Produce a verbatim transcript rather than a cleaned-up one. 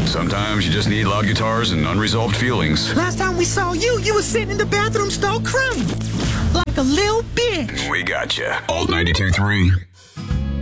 Sometimes you just need loud guitars and unresolved feelings. Last time we saw you, you were sitting in the bathroom stall crying. Like a little bitch. We got you. Alt ninety-two point three.